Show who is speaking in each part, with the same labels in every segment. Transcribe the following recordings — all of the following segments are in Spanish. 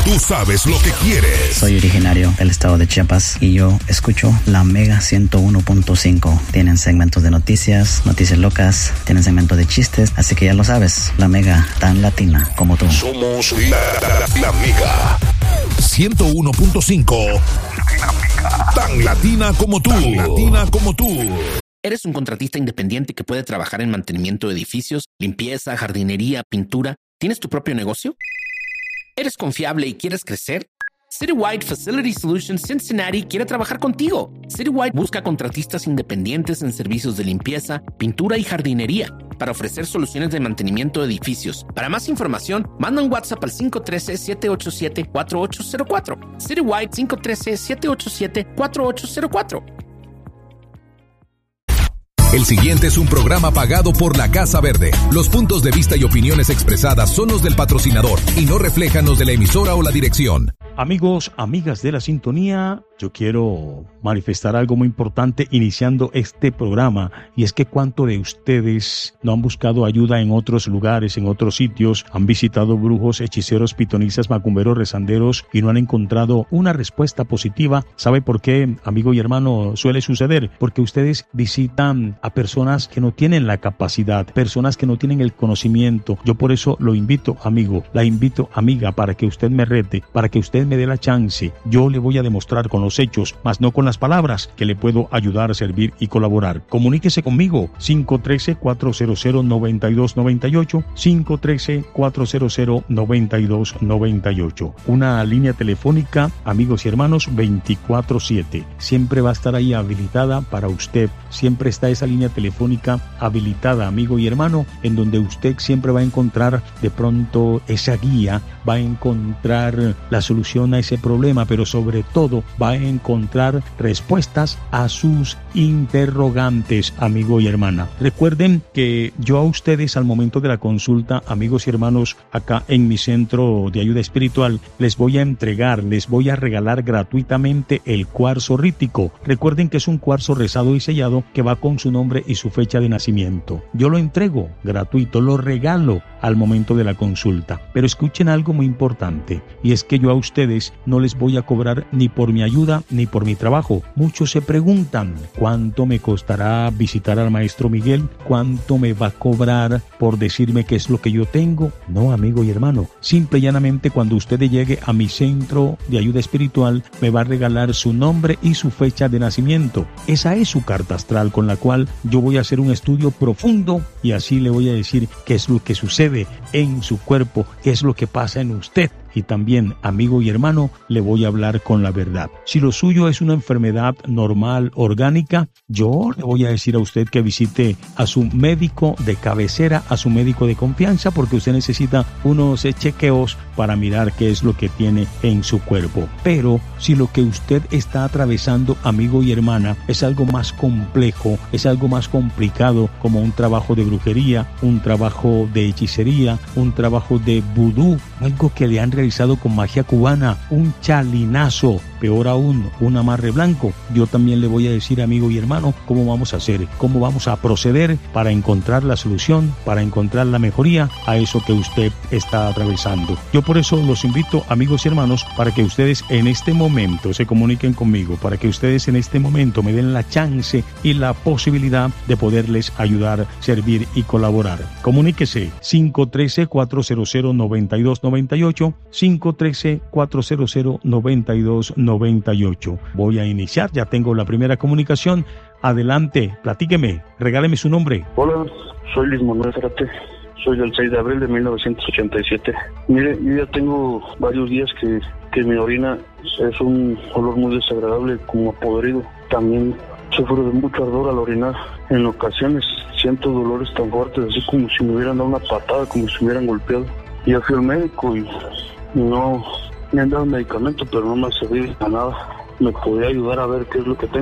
Speaker 1: Tú sabes lo que quieres.
Speaker 2: Soy originario del estado de Chiapas y yo escucho la Mega 101.5. Tienen segmentos de noticias locas, tienen segmentos de chistes, así que ya lo sabes, la Mega tan latina como tú.
Speaker 1: Somos la Mega 101.5. Tan latina como tú. Tan latina como tú.
Speaker 3: ¿Eres un contratista independiente que puede trabajar en mantenimiento de edificios, limpieza, jardinería, pintura? ¿Tienes tu propio negocio? ¿Eres confiable y quieres crecer? Citywide Facility Solutions Cincinnati quiere trabajar contigo. Citywide busca contratistas independientes en servicios de limpieza, pintura y jardinería para ofrecer soluciones de mantenimiento de edificios. Para más información, manda un WhatsApp al 513-787-4804. Citywide 513-787-4804.
Speaker 1: El siguiente es un programa pagado por la Casa Verde. Los puntos de vista y opiniones expresadas son los del patrocinador y no reflejan los de la emisora o la dirección.
Speaker 4: Amigos, amigas de la sintonía, yo quiero manifestar algo muy importante iniciando este programa, y es que cuánto de ustedes no han buscado ayuda en otros lugares, en otros sitios, han visitado brujos, hechiceros, pitonisas, macumberos, rezanderos y no han encontrado una respuesta positiva. ¿Sabe por qué, amigo y hermano, suele suceder? Porque ustedes visitan a personas que no tienen la capacidad, personas que no tienen el conocimiento. Yo por eso lo invito, amigo, la invito, amiga, para que usted me rete, para que usted me dé la chance. Yo le voy a demostrar con los hechos, más no con las palabras, que le puedo ayudar, servir y colaborar. Comuníquese conmigo, 513-400-9298, 513-400-9298. Una línea telefónica, amigos y hermanos, 24/7. Siempre va a estar ahí habilitada para usted. Siempre está esa línea telefónica habilitada, amigo y hermano, en donde usted siempre va a encontrar de pronto esa guía, va a encontrar la solución a ese problema, pero sobre todo va a encontrar respuestas a sus interrogantes, amigo y hermana. Recuerden que yo a ustedes al momento de la consulta, amigos y hermanos, acá en mi centro de ayuda espiritual, les voy a entregar, les voy a regalar gratuitamente el cuarzo rítico. Recuerden que es un cuarzo rezado y sellado que va con su nombre y su fecha de nacimiento. Yo lo entrego gratuito, lo regalo al momento de la consulta. Pero escuchen algo muy importante, y es que yo a ustedes no les voy a cobrar ni por mi ayuda ni por mi trabajo. Muchos se preguntan, ¿cuánto me costará visitar al maestro Miguel? ¿Cuánto me va a cobrar por decirme qué es lo que yo tengo? No, amigo y hermano, simple y llanamente cuando usted llegue a mi centro de ayuda espiritual, me va a regalar su nombre y su fecha de nacimiento. Esa es su carta astral con la cual yo voy a hacer un estudio profundo y así le voy a decir qué es lo que sucede en su cuerpo, qué es lo que pasa en usted. Y también, amigo y hermano, le voy a hablar con la verdad. Si lo suyo es una enfermedad normal, orgánica, yo le voy a decir a usted que visite a su médico de cabecera, a su médico de confianza, porque usted necesita unos chequeos para mirar qué es lo que tiene en su cuerpo. Pero si lo que usted está atravesando, amigo y hermana, es algo más complejo, es algo más complicado, como un trabajo de brujería, un trabajo de hechicería, un trabajo de vudú, algo que le han realizado con magia cubana, un chalinazo, peor aún, un amarre blanco, yo también le voy a decir, amigo y hermano, cómo vamos a hacer, cómo vamos a proceder para encontrar la solución, para encontrar la mejoría a eso que usted está atravesando. Yo por eso los invito, amigos y hermanos, para que ustedes en este momento se comuniquen conmigo, para que ustedes en este momento me den la chance y la posibilidad de poderles ayudar, servir y colaborar. Comuníquese, 513-400-9298, 513-400-9298. Voy a iniciar, ya tengo la primera comunicación. Adelante, platíqueme, regáleme su nombre.
Speaker 5: Hola, soy Luis Manuel Zárate. Soy del 6 de abril de 1987. Mire, yo ya tengo varios días que mi orina es un olor muy desagradable, como podrido. También sufro de mucho ardor al orinar. En ocasiones siento dolores tan fuertes, así como si me hubieran dado una patada, como si me hubieran golpeado. Yo fui al médico y no me han dado medicamento, pero no me ha servido para nada. ¿Me podría ayudar a ver qué es lo que tengo?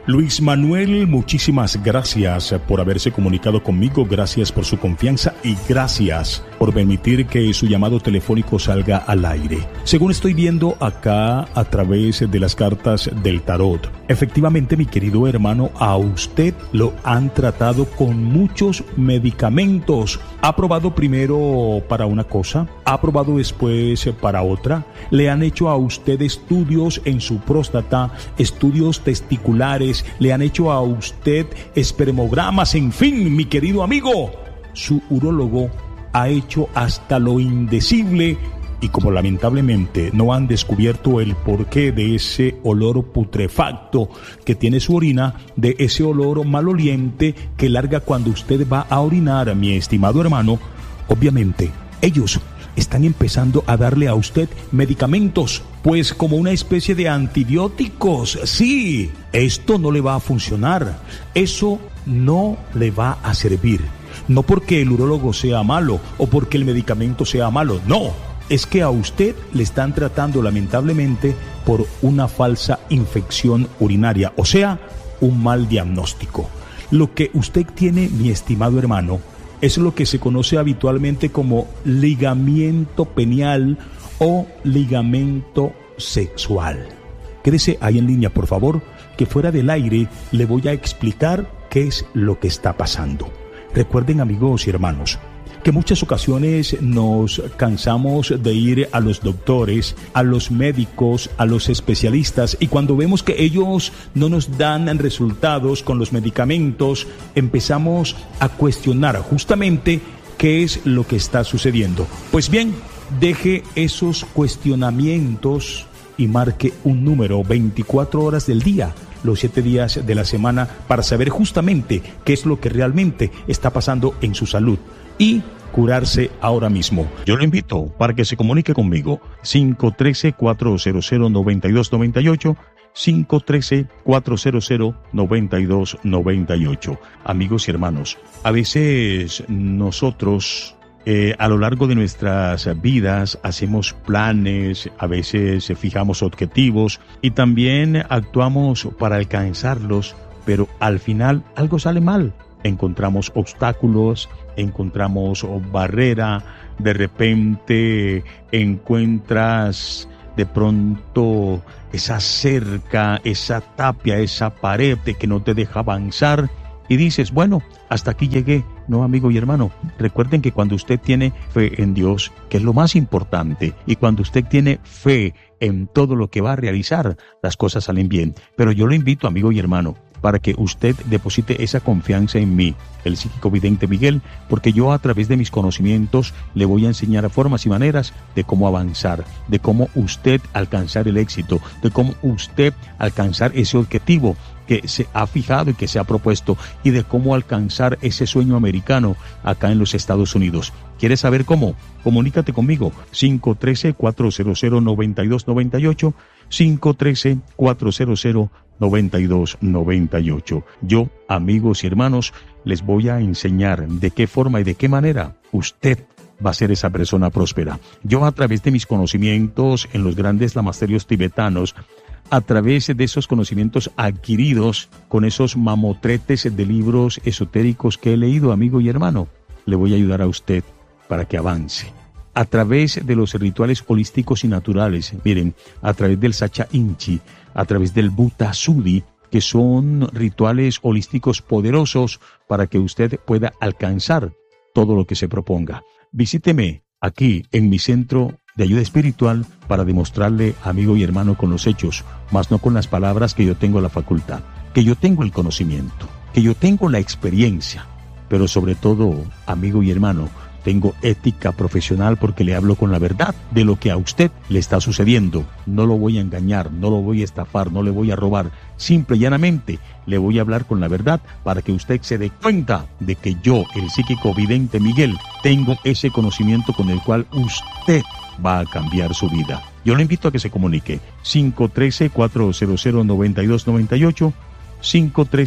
Speaker 4: Luis Manuel, muchísimas gracias por haberse comunicado conmigo, gracias por su confianza y gracias por permitir que su llamado telefónico salga al aire. Según estoy viendo acá a través de las cartas del tarot, efectivamente, mi querido hermano, a usted lo han tratado con muchos medicamentos. Ha probado primero para una cosa, ha probado después para otra, le han hecho a usted estudios en su próstata, estudios testiculares, le han hecho a usted espermogramas, en fin, mi querido amigo, su urólogo ha hecho hasta lo indecible y como lamentablemente no han descubierto el porqué de ese olor putrefacto que tiene su orina, de ese olor maloliente que larga cuando usted va a orinar, mi estimado hermano, obviamente ellos están empezando a darle a usted medicamentos, pues como una especie de antibióticos. Sí, esto no le va a funcionar, eso no le va a servir. No porque el urólogo sea malo o porque el medicamento sea malo, no. Es que a usted le están tratando lamentablemente por una falsa infección urinaria, o sea, un mal diagnóstico. Lo que usted tiene, mi estimado hermano, es lo que se conoce habitualmente como ligamiento penial o ligamento sexual. Quédese ahí en línea, por favor, que fuera del aire le voy a explicar qué es lo que está pasando. Recuerden, amigos y hermanos, que muchas ocasiones nos cansamos de ir a los doctores, a los médicos, a los especialistas, y cuando vemos que ellos no nos dan resultados con los medicamentos, empezamos a cuestionar justamente qué es lo que está sucediendo. Pues bien, deje esos cuestionamientos y marque un número 24 horas del día, los 7 días de la semana, para saber justamente qué es lo que realmente está pasando en su salud y curarse ahora mismo. Yo lo invito para que se comunique conmigo. 513-400-9298, 513-400-9298. Amigos y hermanos, a veces nosotros a lo largo de nuestras vidas hacemos planes, a veces fijamos objetivos y también actuamos para alcanzarlos, pero al final algo sale mal. Encontramos obstáculos, encontramos barrera, de repente encuentras de pronto esa cerca, esa tapia, esa pared que no te deja avanzar y dices, bueno, hasta aquí llegué. No, amigo y hermano, recuerden que cuando usted tiene fe en Dios, que es lo más importante, y cuando usted tiene fe en todo lo que va a realizar, las cosas salen bien. Pero yo lo invito, amigo y hermano, para que usted deposite esa confianza en mí, el psíquico vidente Miguel, porque yo a través de mis conocimientos le voy a enseñar formas y maneras de cómo avanzar, de cómo usted alcanzar el éxito, de cómo usted alcanzar ese objetivo que se ha fijado y que se ha propuesto, y de cómo alcanzar ese sueño americano acá en los Estados Unidos. ¿Quieres saber cómo? Comunícate conmigo, 513-400-9298, 513-400-9298. Yo, amigos y hermanos, les voy a enseñar de qué forma y de qué manera usted va a ser esa persona próspera. Yo, a través de mis conocimientos en los grandes lamasterios tibetanos, a través de esos conocimientos adquiridos con esos mamotretes de libros esotéricos que he leído, amigo y hermano, le voy a ayudar a usted para que avance. A través de los rituales holísticos y naturales, miren, a través del Sacha Inchi, a través del Bhuta Sudi, que son rituales holísticos poderosos para que usted pueda alcanzar todo lo que se proponga. Visíteme aquí en mi centro de ayuda espiritual para demostrarle, amigo y hermano, con los hechos, más no con las palabras, que yo tengo la facultad, que yo tengo el conocimiento, que yo tengo la experiencia, pero sobre todo, amigo y hermano, tengo ética profesional porque le hablo con la verdad de lo que a usted le está sucediendo. No lo voy a engañar, no lo voy a estafar, no le voy a robar. Simple y llanamente le voy a hablar con la verdad para que usted se dé cuenta de que yo, el psíquico vidente Miguel, tengo ese conocimiento con el cual usted va a cambiar su vida. Yo le invito a que se comunique. 513-400-9298.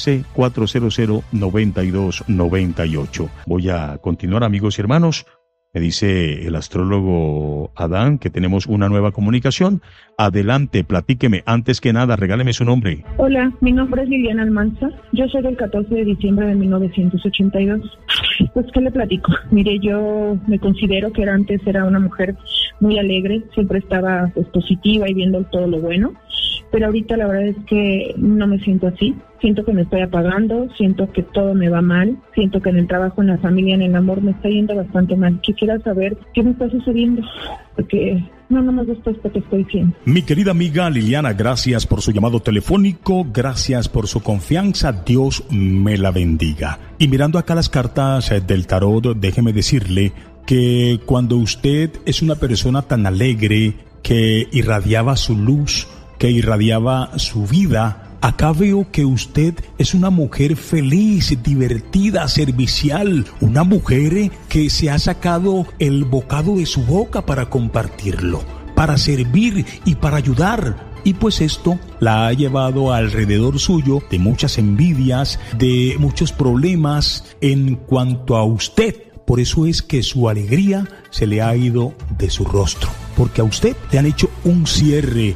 Speaker 4: 513-400-9298. Voy a continuar, amigos y hermanos, Me dice el astrólogo Adán que tenemos una nueva comunicación. Adelante, platíqueme. Antes que nada, regáleme su nombre.
Speaker 6: Hola, mi nombre es Liliana Almanza. Yo soy del 14 de diciembre de 1982. Pues, ¿qué le platico? Mire, yo me considero que antes era una mujer muy alegre. Siempre estaba pues positiva y viendo todo lo bueno. Pero ahorita la verdad es que no me siento así. Siento que me estoy apagando, siento que todo me va mal, siento que en el trabajo, en la familia, en el amor me está yendo bastante mal. Quisiera saber qué me está sucediendo, porque no me gusta esto que estoy diciendo.
Speaker 4: Mi querida amiga Liliana, gracias por su llamado telefónico, gracias por su confianza, Dios me la bendiga. Y mirando acá las cartas del tarot, déjeme decirle que cuando usted es una persona tan alegre, que irradiaba su luz, que irradiaba su vida, acá veo que usted es una mujer feliz, divertida, servicial, una mujer que se ha sacado el bocado de su boca para compartirlo, para servir y para ayudar. Y pues esto la ha llevado alrededor suyo de muchas envidias, de muchos problemas en cuanto a usted. Por eso es que su alegría se le ha ido de su rostro. Porque a usted le han hecho un cierre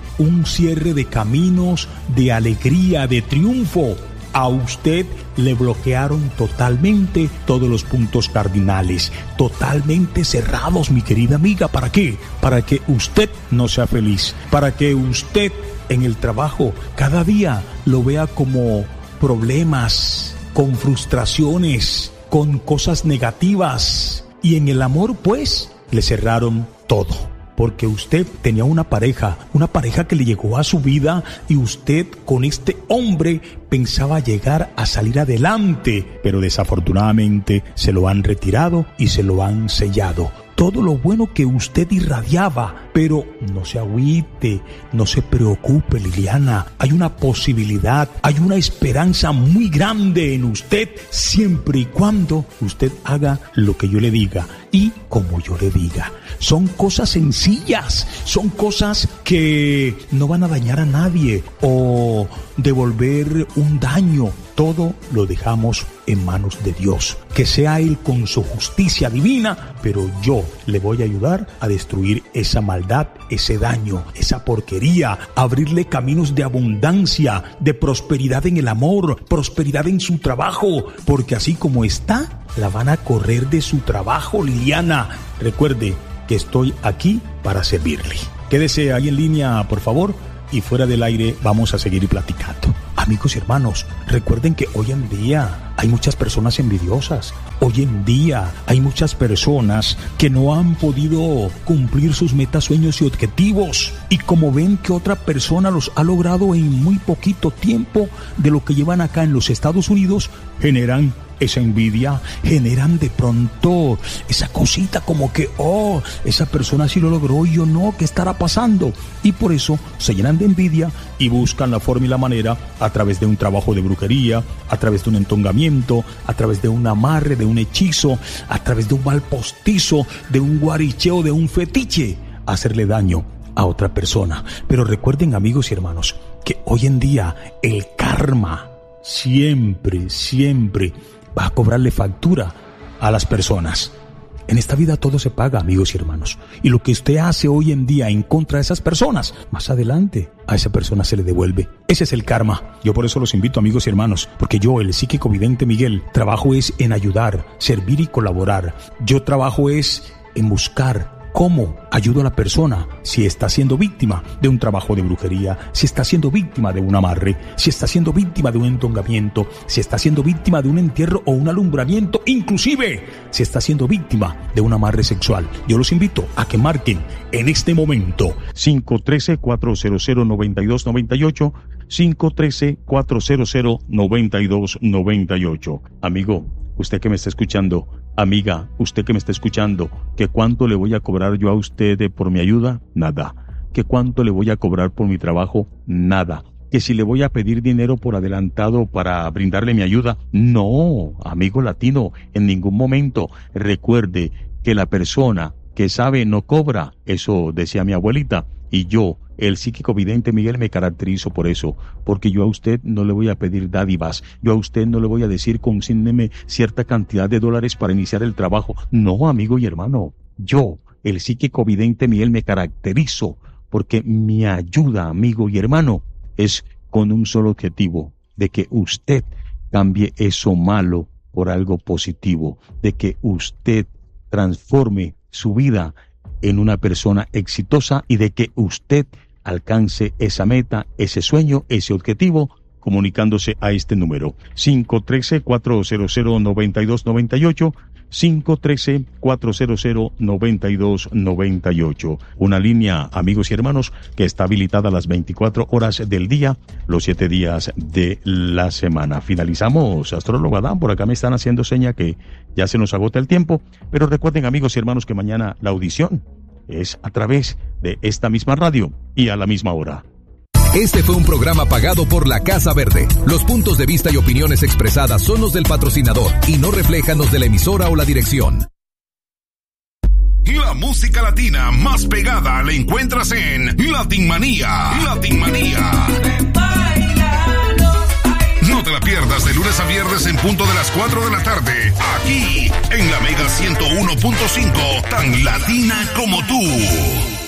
Speaker 4: de caminos, de alegría, de triunfo. A usted le bloquearon totalmente todos los puntos cardinales, totalmente cerrados, mi querida amiga. ¿Para qué? Para que usted no sea feliz, para que usted en el trabajo cada día lo vea como problemas, con frustraciones, con cosas negativas. Y en el amor, pues, le cerraron todo. Porque usted tenía una pareja que le llegó a su vida y usted con este hombre pensaba llegar a salir adelante, pero desafortunadamente se lo han retirado y se lo han sellado. Todo lo bueno que usted irradiaba, pero no se agüite, no se preocupe, Liliana. Hay una posibilidad, hay una esperanza muy grande en usted, siempre y cuando usted haga lo que yo le diga y como yo le diga. Son cosas sencillas, son cosas que no van a dañar a nadie o devolver un daño. Todo lo dejamos en manos de Dios. Que sea Él con su justicia divina, pero yo le voy a ayudar a destruir esa maldad, ese daño, esa porquería, abrirle caminos de abundancia, de prosperidad en el amor, prosperidad en su trabajo, porque así como está, la van a correr de su trabajo, Liliana. Recuerde que estoy aquí para servirle. Quédese ahí en línea, por favor, y fuera del aire vamos a seguir platicando. Amigos y hermanos, recuerden que hoy en día hay muchas personas envidiosas. Hoy en día hay muchas personas que no han podido cumplir sus metas, sueños y objetivos. Y como ven que otra persona los ha logrado en muy poquito tiempo de lo que llevan acá en los Estados Unidos, generan esa envidia, generan de pronto esa cosita como que, oh, esa persona sí lo logró y yo no, ¿qué estará pasando? Y por eso se llenan de envidia y buscan la forma y la manera a través de un trabajo de brujería, a través de un entongamiento, a través de un amarre, de un hechizo, a través de un mal postizo, de un guaricheo, de un fetiche, hacerle daño a otra persona. Pero recuerden, amigos y hermanos, que hoy en día el karma siempre va a cobrarle factura a las personas. En esta vida todo se paga, amigos y hermanos. Y lo que usted hace hoy en día en contra de esas personas, más adelante a esa persona se le devuelve. Ese es el karma. Yo por eso los invito, amigos y hermanos, porque yo, el psíquico vidente Miguel, trabajo es en ayudar, servir y colaborar. Yo trabajo es en buscar cómo ayudo a la persona si está siendo víctima de un trabajo de brujería, si está siendo víctima de un amarre, si está siendo víctima de un entongamiento, si está siendo víctima de un entierro o un alumbramiento, inclusive si está siendo víctima de un amarre sexual. Yo los invito a que marquen en este momento 513-400-9298, 513-400-9298. Amigo, usted que me está escuchando, amiga, usted que me está escuchando, ¿que cuánto le voy a cobrar yo a usted por mi ayuda? Nada. ¿Que cuánto le voy a cobrar por mi trabajo? Nada. ¿Que si le voy a pedir dinero por adelantado para brindarle mi ayuda? No, amigo latino, en ningún momento. Recuerde que la persona que sabe no cobra, eso decía mi abuelita, y yo, el psíquico vidente Miguel, me caracterizo por eso, porque yo a usted no le voy a pedir dádivas, yo a usted no le voy a decir consígneme cierta cantidad de dólares para iniciar el trabajo. No, amigo y hermano, Yo, el psíquico vidente Miguel, me caracterizo porque mi ayuda, amigo y hermano, es con un solo objetivo, de que usted cambie eso malo por algo positivo, de que usted transforme su vida en una persona exitosa y de que usted alcance esa meta, ese sueño, ese objetivo, comunicándose a este número, 513-400-9298, 513-400-9298. Una línea, amigos y hermanos, que está habilitada las 24 horas del día, los 7 días de la semana. Finalizamos, astrólogo Adán, por acá me están haciendo seña que ya se nos agota el tiempo, pero recuerden, amigos y hermanos, que mañana la audición es a través de esta misma radio y a la misma hora.
Speaker 1: Este fue un programa pagado por la Casa Verde. Los puntos de vista y opiniones expresadas son los del patrocinador y no reflejan los de la emisora o la dirección.
Speaker 7: La música latina más pegada la encuentras en Latin Manía. Latin Manía. No te la pierdas de lunes a viernes en punto de las 4 de la tarde, aquí en la Mega 101.5, tan latina como tú.